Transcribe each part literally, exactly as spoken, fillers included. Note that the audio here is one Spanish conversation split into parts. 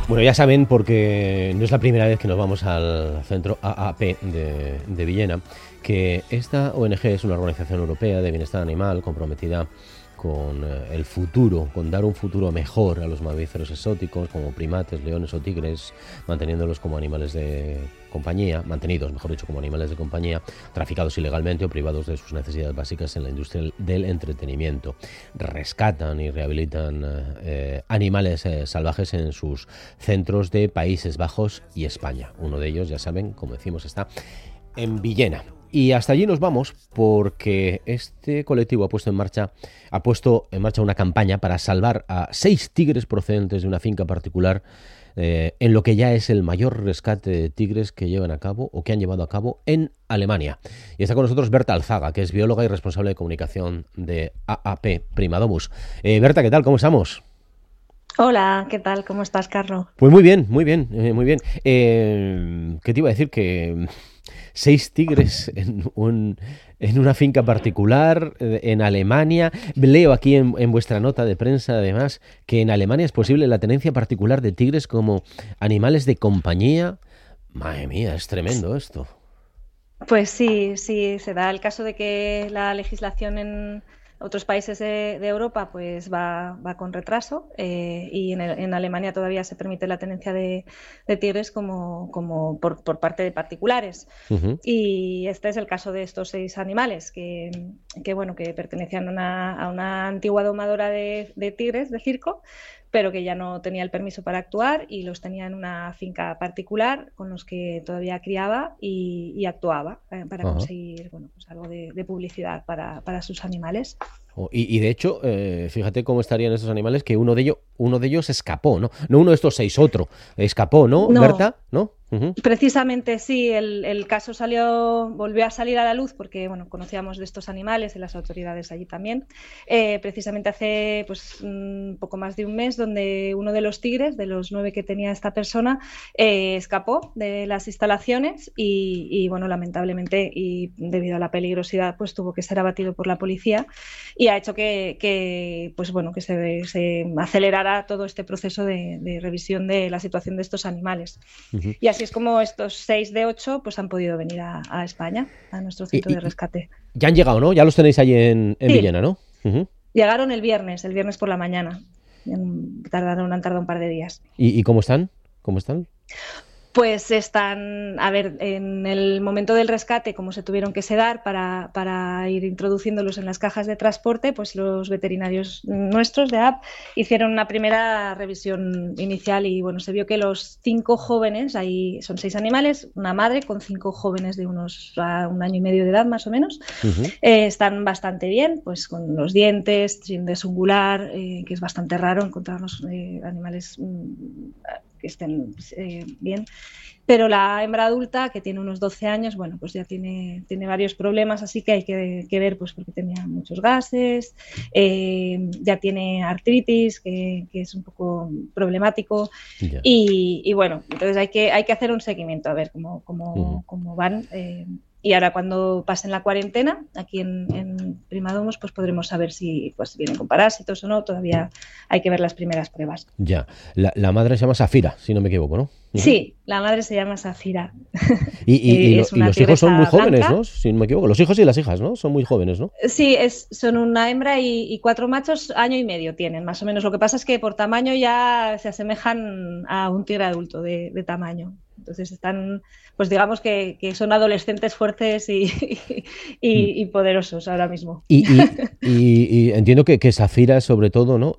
Bueno, ya saben, porque no es la primera vez que nos vamos al centro A A P de, de Villena, que esta O N G es una organización europea de bienestar animal comprometida con eh, el futuro, con dar un futuro mejor a los mamíferos exóticos como primates, leones o tigres, manteniéndolos como animales de compañía, mantenidos, mejor dicho, como animales de compañía, traficados ilegalmente o privados de sus necesidades básicas en la industria del entretenimiento. Rescatan y rehabilitan eh, animales eh, salvajes en sus centros de Países Bajos y España. Uno de ellos, ya saben, como decimos, está en Villena. Y hasta allí nos vamos porque este colectivo ha puesto en marcha ha puesto en marcha una campaña para salvar a seis tigres procedentes de una finca particular eh, en lo que ya es el mayor rescate de tigres que llevan a cabo o que han llevado a cabo en Alemania. Y está con nosotros Berta Alzaga, que es bióloga y responsable de comunicación de A A P Primadomus. Eh, Berta, ¿qué tal? ¿Cómo estamos? Hola, ¿qué tal? ¿Cómo estás, Carlos? Pues muy bien, muy bien, eh, muy bien. Eh, ¿Qué te iba a decir? Que seis tigres en, un, en una finca particular eh, en Alemania. Leo aquí en, en vuestra nota de prensa, además, que en Alemania es posible la tenencia particular de tigres como animales de compañía. Madre mía, es tremendo esto. Pues sí, sí, se da el caso de que la legislación en otros países de, de Europa pues va, va con retraso eh, y en, el, en Alemania todavía se permite la tenencia de, de tigres como, como por, por parte de particulares. Uh-huh. Y este es el caso de estos seis animales que, que, bueno, que pertenecían a una, a una antigua domadora de, de tigres de circo, pero que ya no tenía el permiso para actuar y los tenía en una finca particular con los que todavía criaba y, y actuaba eh, para uh-huh. conseguir bueno, pues algo de, de publicidad para, para sus animales. Oh, y, y de hecho, eh, fíjate cómo estarían estos animales, que uno de ellos, uno de ellos escapó, ¿no? No uno de estos seis, otro. Escapó, ¿no, no. Berta? ¿No? Uh-huh. Precisamente sí, el, el caso salió, volvió a salir a la luz porque bueno, conocíamos de estos animales y las autoridades allí también. Eh, precisamente hace pues un poco más de un mes, donde uno de los tigres, de los nueve que tenía esta persona, eh, escapó de las instalaciones y, y bueno, lamentablemente y debido a la peligrosidad, pues tuvo que ser abatido por la policía y ha hecho que, que pues bueno, que se, se acelerara todo este proceso de, de revisión de la situación de estos animales. Uh-huh. Y así Así es como estos seis de ocho pues, han podido venir a, a España, a nuestro centro y, y, de rescate. Ya han llegado, ¿no? Ya los tenéis ahí en, en sí. Villena, ¿no? Uh-huh. Llegaron el viernes, el viernes por la mañana. Tardaron, han tardado un par de días. ¿Y, y cómo están? ¿Cómo están? Pues están, a ver, en el momento del rescate, como se tuvieron que sedar para, para ir introduciéndolos en las cajas de transporte, pues los veterinarios nuestros de A A P hicieron una primera revisión inicial y bueno, se vio que los cinco jóvenes, ahí son seis animales, una madre con cinco jóvenes de unos a un año y medio de edad más o menos, uh-huh. eh, están bastante bien, pues con los dientes, sin desungular, eh, que es bastante raro encontrarnos eh, animales mm, que estén eh, bien. Pero la hembra adulta, que tiene unos doce años, bueno, pues ya tiene, tiene varios problemas, así que hay que, que ver, pues porque tenía muchos gases, eh, ya tiene artritis, que, que es un poco problemático, yeah. y, y bueno, entonces hay que, hay que hacer un seguimiento, a ver cómo, cómo, uh-huh. cómo van. Eh, y ahora cuando pasen la cuarentena, aquí en, en Primadomus, pues podremos saber si pues, vienen con parásitos o no, todavía hay que ver las primeras pruebas. Ya, la, la madre se llama Safira, si no me equivoco, ¿no? Uh-huh. Sí, la madre se llama Safira. Y, y, y, lo, y los hijos son muy jóvenes, blanca. ¿no? Si no me equivoco, los hijos y las hijas, ¿no? Son muy jóvenes, ¿no? Sí, es, son una hembra y, y cuatro machos, año y medio tienen, más o menos. Lo que pasa es que por tamaño ya se asemejan a un tigre adulto de, de tamaño. Entonces están, pues digamos que, que son adolescentes fuertes y, y, y poderosos ahora mismo. Y, y, y, y entiendo que, que Safira, sobre todo, ¿no?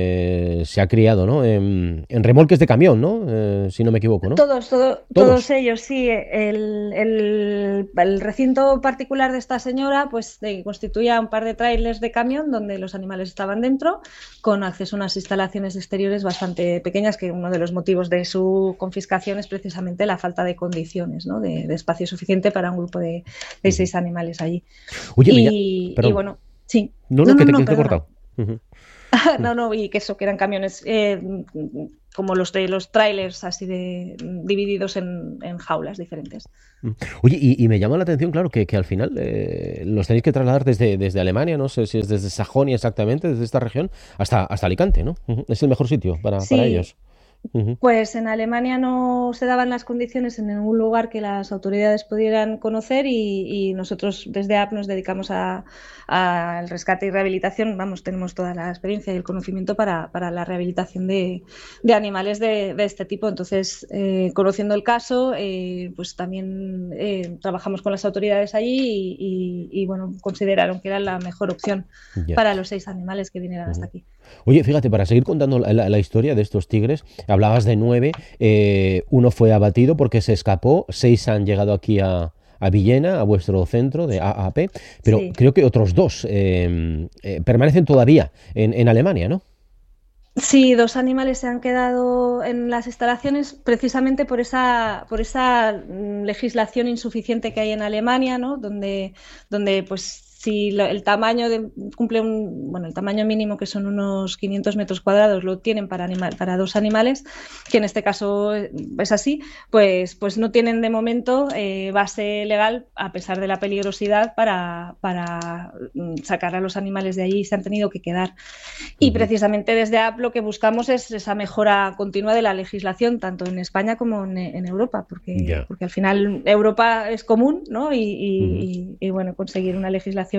Eh, se ha criado, ¿no? En, en remolques de camión, ¿no? Eh, si no me equivoco, ¿no? Todos, todo, todos, todos ellos, sí. El, el, el recinto particular de esta señora, pues eh, constituía un par de trailers de camión donde los animales estaban dentro, con acceso a unas instalaciones exteriores bastante pequeñas, que uno de los motivos de su confiscación es precisamente la falta de condiciones, ¿no? de, de espacio suficiente para un grupo de, de seis animales allí. Oye, y, mira, y bueno, sí. No, no, no que te, no, que te he cortado. Uh-huh. no, no, y que eso, que eran camiones eh, como los de los trailers, así de divididos en, en jaulas diferentes. Oye, y, y me llama la atención, claro, que, que al final eh, los tenéis que trasladar desde, desde Alemania, no sé si es desde Sajonia exactamente, desde esta región, hasta, hasta Alicante, ¿no? Uh-huh. Es el mejor sitio para, sí. para ellos. Uh-huh. Pues en Alemania no se daban las condiciones en ningún lugar que las autoridades pudieran conocer y, y nosotros desde A P nos dedicamos al rescate y rehabilitación. Vamos, tenemos toda la experiencia y el conocimiento para, para la rehabilitación de, de animales de, de este tipo. Entonces, eh, conociendo el caso, eh, pues también eh, trabajamos con las autoridades allí y, y, y, bueno, consideraron que era la mejor opción Yeah. para los seis animales que vinieran uh-huh. hasta aquí. Oye, fíjate, para seguir contando la, la, la historia de estos tigres, hablabas de nueve, eh, uno fue abatido porque se escapó, seis han llegado aquí a, a Villena, a vuestro centro de A A P, pero sí. creo que otros dos eh, eh, permanecen todavía en, en Alemania, ¿no? Sí, dos animales se han quedado en las instalaciones precisamente por esa, por esa legislación insuficiente que hay en Alemania, ¿no? Donde, donde pues si el tamaño de, cumple un, bueno, el tamaño mínimo, que son unos quinientos metros cuadrados, lo tienen para, animal, para dos animales, que en este caso es así, pues, pues no tienen de momento eh, base legal, a pesar de la peligrosidad, para, para sacar a los animales de allí y se han tenido que quedar. Y precisamente desde A P lo que buscamos es esa mejora continua de la legislación, tanto en España como en, en Europa, porque, yeah. porque al final Europa es común, ¿no? Y, y, uh-huh. y, y bueno, conseguir una legislación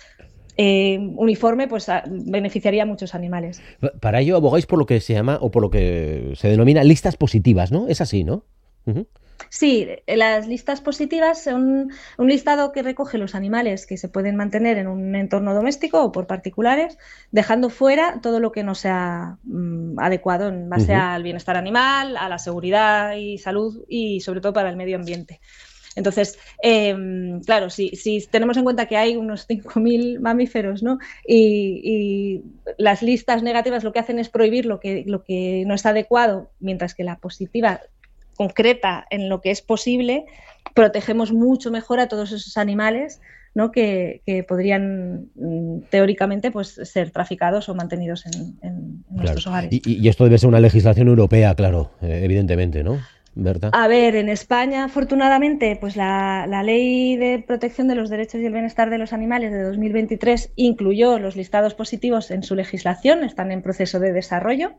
Eh, uniforme, pues a, beneficiaría a muchos animales. Para ello abogáis por lo que se llama, o por lo que se denomina listas positivas, ¿no? Es así, ¿no? Uh-huh. Sí, las listas positivas son un listado que recoge los animales que se pueden mantener en un entorno doméstico o por particulares, dejando fuera todo lo que no sea mmm, adecuado en base uh-huh. al bienestar animal, a la seguridad y salud y sobre todo para el medio ambiente. Entonces, eh, claro, si, si tenemos en cuenta que hay unos cinco mil mamíferos, ¿no? Y, y las listas negativas lo que hacen es prohibir lo que, lo que no es adecuado, mientras que la positiva concreta en lo que es posible, protegemos mucho mejor a todos esos animales, ¿no? que, que podrían teóricamente pues, ser traficados o mantenidos en, en, en claro. nuestros hogares. Y, y esto debe ser una legislación europea, claro, eh, evidentemente, ¿no? ¿Verdad? A ver, en España, afortunadamente, pues la, la Ley de Protección de los Derechos y el Bienestar de los Animales de dos mil veintitrés incluyó los listados positivos en su legislación, están en proceso de desarrollo.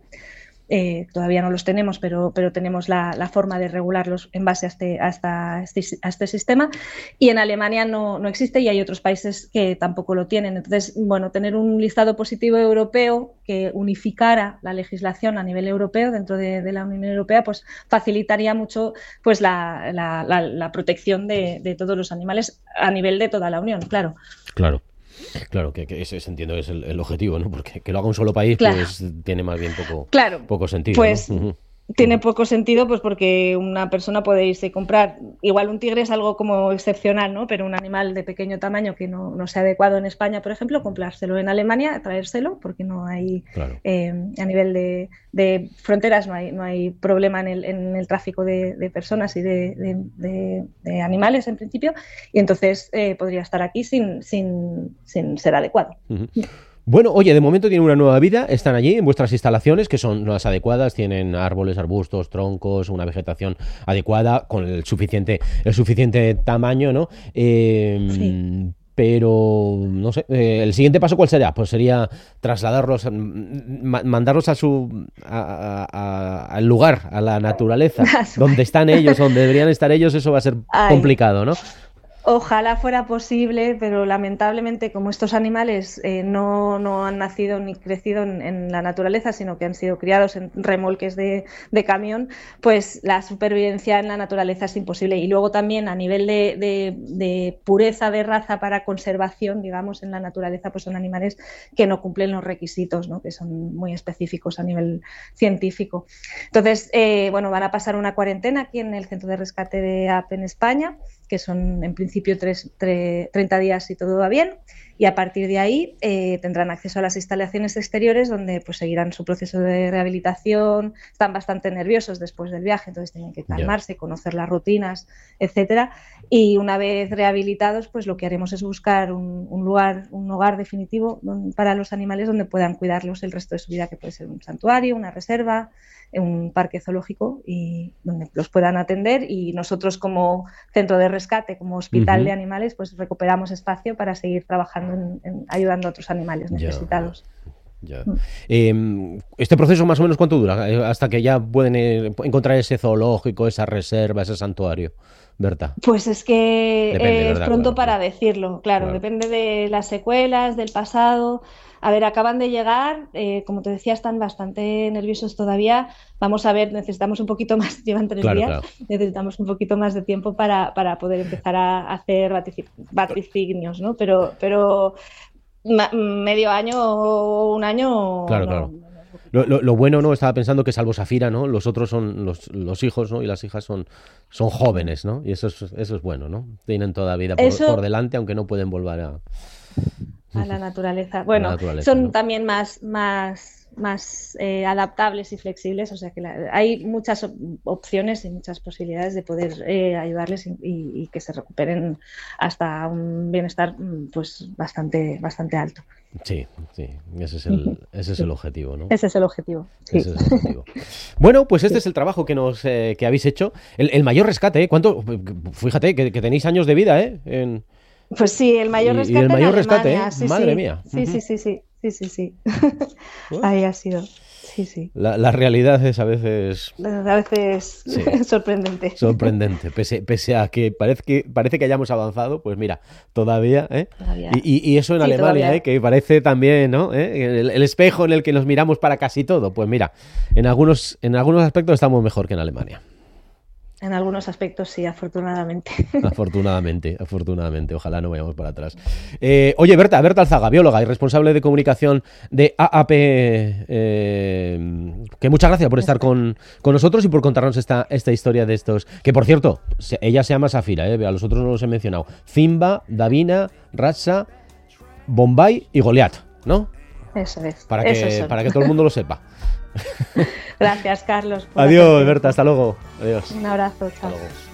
Eh, todavía no los tenemos, pero, pero tenemos la, la forma de regularlos en base a este, a, esta, a, este, a este sistema. Y en Alemania no, no existe y hay otros países que tampoco lo tienen. Entonces, bueno, tener un listado positivo europeo que unificara la legislación a nivel europeo dentro de, de la Unión Europea, pues facilitaría mucho pues, la, la, la, la protección de, de todos los animales a nivel de toda la Unión, claro. Claro. Claro, que, que ese, ese entiendo que es el, el objetivo, ¿no? Porque que lo haga un solo país, claro. pues tiene más bien poco, claro. poco sentido. Pues, ¿no? Uh-huh. Tiene poco sentido, pues porque una persona puede irse a comprar, igual un tigre es algo como excepcional, ¿no? Pero un animal de pequeño tamaño que no, no sea adecuado en España, por ejemplo, comprárselo en Alemania, traérselo, porque no hay, claro. eh, a nivel de, de fronteras no hay, no hay problema en el, en el tráfico de, de personas y de, de, de, de animales en principio, y entonces eh, podría estar aquí sin, sin, sin ser adecuado. Uh-huh. Bueno, oye, de momento tienen una nueva vida, están allí en vuestras instalaciones, que son las adecuadas, tienen árboles, arbustos, troncos, una vegetación adecuada, con el suficiente, el suficiente tamaño, ¿no? Eh, sí. Pero, no sé, eh, ¿el siguiente paso cuál sería? Pues sería trasladarlos, ma- mandarlos a su, a, a, al lugar, a la naturaleza, donde están ellos, donde deberían estar ellos, eso va a ser Ay. complicado, ¿no? Ojalá fuera posible, pero lamentablemente como estos animales eh, no, no han nacido ni crecido en, en la naturaleza, sino que han sido criados en remolques de, de camión, pues la supervivencia en la naturaleza es imposible. Y luego también a nivel de, de, de pureza de raza para conservación, digamos, en la naturaleza, pues son animales que no cumplen los requisitos, ¿no? Que son muy específicos a nivel científico. Entonces, eh, bueno, van a pasar una cuarentena aquí en el Centro de Rescate de A P en España, que son en principio tres, tres, treinta días si todo va bien, y a partir de ahí eh, tendrán acceso a las instalaciones exteriores donde pues seguirán su proceso de rehabilitación. Están bastante nerviosos después del viaje, entonces tienen que calmarse, yeah. conocer las rutinas, etcétera. Y una vez rehabilitados, pues lo que haremos es buscar un, un lugar, un hogar definitivo para los animales donde puedan cuidarlos el resto de su vida, que puede ser un santuario, una reserva, un parque zoológico, y donde los puedan atender, y nosotros como centro de rescate, como hospital uh-huh. de animales, pues recuperamos espacio para seguir trabajando en, en ayudando a otros animales necesitados. Ya. ya. Eh, ¿Este proceso más o menos cuánto dura? Hasta que ya pueden eh, encontrar ese zoológico, esa reserva, ese santuario, Berta. Pues es que Depende, es ¿verdad? pronto Claro, para claro. decirlo, claro, Claro. depende de las secuelas, del pasado. A ver, acaban de llegar, eh, como te decía, están bastante nerviosos todavía. Vamos a ver, necesitamos un poquito más, llevan tres Claro, días, claro. necesitamos un poquito más de tiempo para, para poder empezar a hacer vatici- vaticinios, ¿no? Pero, pero ma- medio año o un año Claro, no, claro. no es poquito. Lo, lo- lo bueno, ¿no? Estaba pensando que salvo Safira, ¿no? Los otros son los, los hijos, ¿no? Y las hijas son, son jóvenes, ¿no? Y eso es, eso es bueno, ¿no? Tienen toda vida por, Eso, por delante, aunque no pueden volver a, a la naturaleza. a la Bueno, naturaleza, son ¿no? también más, más, más eh, adaptables y flexibles, o sea que la- hay muchas op- opciones y muchas posibilidades de poder eh, ayudarles y, y- y que se recuperen hasta un bienestar mm, pues bastante, bastante alto. Sí, sí. Ese es el, ese es el objetivo, ¿no? Ese es el objetivo. Sí. Ese es el objetivo. Bueno, pues este es el trabajo que nos eh, que habéis hecho. El, el mayor rescate, ¿eh? ¿Cuánto? Fíjate que, que tenéis años de vida, ¿eh? En- Pues sí, el mayor y, y rescate el mayor en rescate, Alemania. ¿eh? Sí, Madre sí. mía. Sí, sí, sí, sí, sí, sí, sí. Ujú. Ahí ha sido. Sí, sí. La, la realidad es a veces A veces sí, sorprendente. sorprendente. Pese, pese a que parece, que parece que hayamos avanzado, pues mira, todavía, ¿eh? Todavía. Y, y- y eso en Sí, Alemania, todavía. ¿eh? Que parece también, ¿no? ¿Eh? El, el espejo en el que nos miramos para casi todo. Pues mira, en algunos, en algunos aspectos estamos mejor que en Alemania. En algunos aspectos sí, afortunadamente. Afortunadamente, afortunadamente. Ojalá no vayamos para atrás. Eh, oye, Berta, Berta Alzaga, bióloga y responsable de comunicación de A A P, eh, que muchas gracias por estar con, con nosotros y por contarnos esta, esta historia de estos. Que por cierto, se- ella se llama Safira, eh, a los otros no los he mencionado. Zimba, Davina, Ratsa, Bombay y Goliat, ¿no? Eso es. Para Esos que, son. para que todo el mundo lo sepa. Gracias, Carlos. por Adiós, hacerte- Berta, hasta luego. Adiós. Un abrazo, Hasta chao. luego.